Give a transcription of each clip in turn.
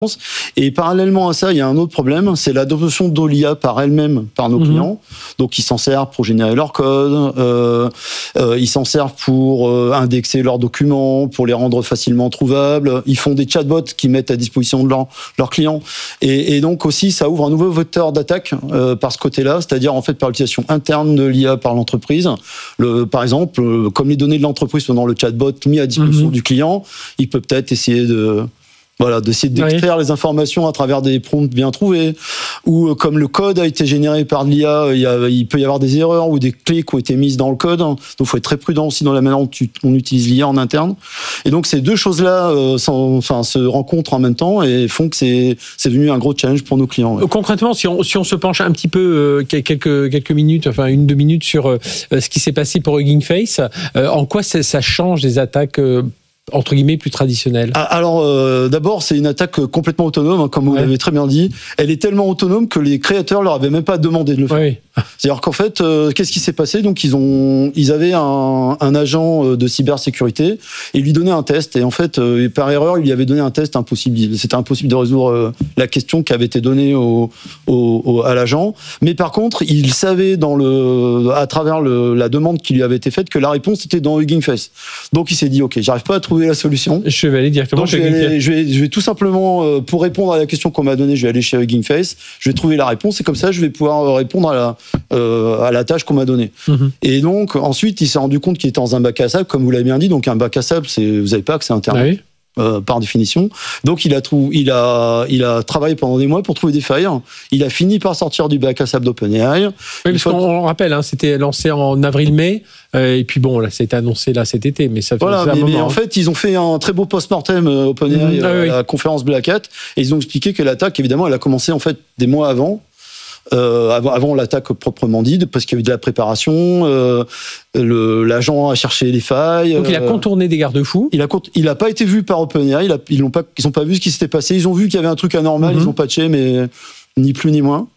Et parallèlement à ça, il y a un autre problème, c'est l'adoption de l'IA par elle-même, par nos clients. Donc, ils s'en servent pour générer leur code, ils s'en servent pour indexer leurs documents, pour les rendre facilement trouvables. Ils font des chatbots qui mettent à disposition de leurs clients. Et donc aussi, ça ouvre un nouveau vecteur d'attaque par ce côté-là, c'est-à-dire en fait par l'utilisation interne de l'IA par l'entreprise. Par exemple, comme les données de l'entreprise sont dans le chatbot mis à disposition du client, il peut peut-être essayer d'essayer d'extraire les informations à travers des prompts bien trouvés, ou comme le code a été généré par l'IA, il peut y avoir des erreurs ou des clés qui ont été mises dans le code. Donc, il faut être très prudent aussi dans la manière dont on utilise l'IA en interne. Et donc, ces deux choses-là se rencontrent en même temps et font que c'est devenu un gros challenge pour nos clients. Ouais. Concrètement, si on se penche un petit peu quelques minutes, enfin 1-2 minutes sur ce qui s'est passé pour Hugging Face, en quoi ça change des attaques entre guillemets plus traditionnelle? Alors d'abord, c'est une attaque complètement autonome, comme vous l'avez très bien dit. Elle est tellement autonome que les créateurs leur avaient même pas demandé de le faire. Oui. C'est-à-dire qu'en fait, qu'est-ce qui s'est passé? Donc ils avaient un agent de cybersécurité et ils lui donnaient un test. Et en fait, par erreur, il lui avait donné un test impossible. C'était impossible de résoudre la question qui avait été donnée à l'agent. Mais par contre, il savait à travers la demande qui lui avait été faite que la réponse était dans Hugging Face. Donc il s'est dit, ok, j'arrive pas à trouver la solution. Je vais aller directement chez Hugging Face. Je vais tout simplement, pour répondre à la question qu'on m'a donnée, je vais aller chez Hugging Face, je vais trouver la réponse et comme ça, je vais pouvoir répondre à la tâche qu'on m'a donnée. Et donc, ensuite, il s'est rendu compte qu'il était dans un bac à sable, comme vous l'avez bien dit. Donc, un bac à sable, vous n'avez pas accès à Internet. Par définition. Donc, il a travaillé pendant des mois pour trouver des failles. Il a fini par sortir du bac à sable d'OpenAI. Oui, parce qu'on rappelle, c'était lancé en avril-mai. Et puis bon, là, c'était annoncé cet été, mais ça fait un moment. Mais en fait, ils ont fait un très beau post-mortem OpenAI à la conférence Black Hat, et ils ont expliqué que l'attaque, évidemment, elle a commencé en fait des mois avant l'attaque proprement dite, parce qu'il y a eu de la préparation, l'agent a cherché les failles. Donc il a contourné des garde-fous. Il n'a pas été vu par OpenAI, ils n'ont pas vu ce qui s'était passé, ils ont vu qu'il y avait un truc anormal, ils ont patché, mais ni plus ni moins.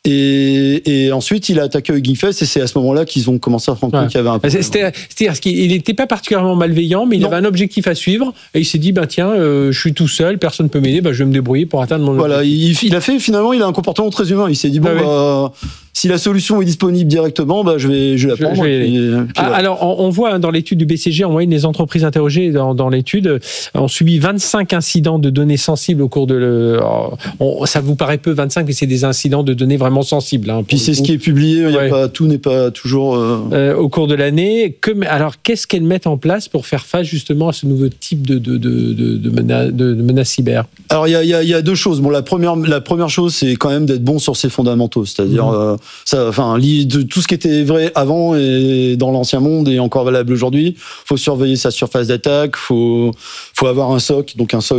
Et ensuite, il a attaqué Hugging Face et c'est à ce moment-là qu'ils ont commencé à se rendre compte qu'il y avait un problème. C'est-à-dire qu'il n'était pas particulièrement malveillant, mais il avait un objectif à suivre et il s'est dit, tiens, je suis tout seul, personne ne peut m'aider, je vais me débrouiller pour atteindre mon objectif. Finalement, il a un comportement très humain. Il s'est dit, si la solution est disponible directement, je vais la prendre. Alors, on voit dans l'étude du BCG, en moyenne, les entreprises interrogées dans l'étude ont subi 25 incidents de données sensibles au cours de ça vous paraît peu, 25, mais c'est des incidents de données vraiment sensibles. Puis c'est ce qui est publié, tout n'est pas toujours... au cours de l'année. Alors, qu'est-ce qu'elles mettent en place pour faire face justement à ce nouveau type de menace cyber? Alors, il y a deux choses. Bon, la première chose, c'est quand même d'être bon sur ses fondamentaux, c'est-à-dire... tout ce qui était vrai avant et dans l'ancien monde est encore valable aujourd'hui. Faut surveiller sa surface d'attaque, faut avoir un SOC, donc un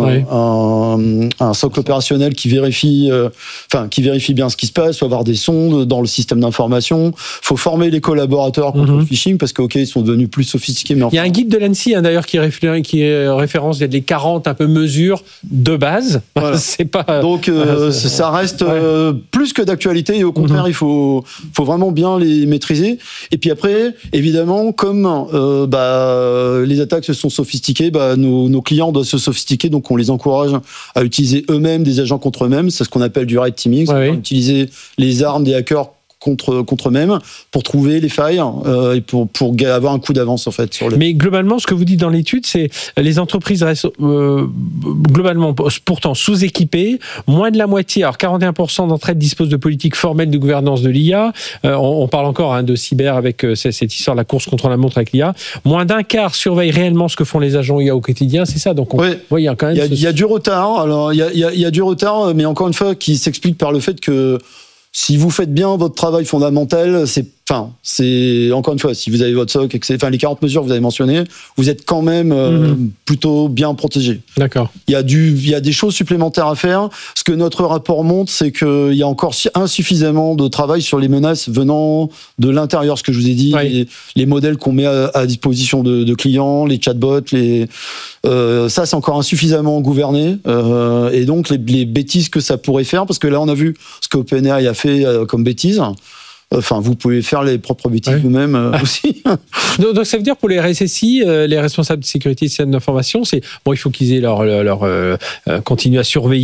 socle opérationnel qui vérifie bien ce qui se passe. Faut avoir des sondes dans le système d'information. Faut former les collaborateurs contre le phishing parce ils sont devenus plus sophistiqués. Mais il y a un guide de l'ANSSI d'ailleurs qui référence les 40 un peu mesures de base. Voilà. C'est pas donc ça reste plus que d'actualité et au contraire il faut vraiment bien les maîtriser. Et puis après, évidemment, comme les attaques se sont sophistiquées, nos clients doivent se sophistiquer, donc on les encourage à utiliser eux-mêmes des agents contre eux-mêmes. C'est ce qu'on appelle du red teaming, utiliser les armes des hackers contre eux-mêmes pour trouver les failles et pour avoir un coup d'avance en fait sur les... Mais globalement, ce que vous dites dans l'étude, c'est les entreprises restent globalement pourtant sous-équipées. Moins de la moitié, alors 41% d'entre elles disposent de politiques formelles de gouvernance de l'IA. On parle encore de cyber avec cette histoire de la course contre la montre avec l'IA. Moins d'un quart surveillent réellement ce que font les agents IA au quotidien. C'est ça. Donc il y a quand même il y a du retard. Alors il y a du retard, mais encore une fois qui s'explique par le fait que si vous faites bien votre travail fondamental, c'est encore une fois, si vous avez votre SOC, les 40 mesures que vous avez mentionnées, vous êtes quand même plutôt bien protégé. D'accord. Il y a des choses supplémentaires à faire. Ce que notre rapport montre, c'est qu'il y a encore insuffisamment de travail sur les menaces venant de l'intérieur, ce que je vous ai dit, les modèles qu'on met à disposition de clients, les chatbots, ça c'est encore insuffisamment gouverné. Et donc les bêtises que ça pourrait faire, parce que là on a vu ce que OpenAI a fait comme bêtises. Enfin, vous pouvez faire les propres bêtises vous-même aussi. Donc ça veut dire pour les RSSI, les responsables de sécurité et système d'information, c'est bon, il faut qu'ils aient leur continuer à surveiller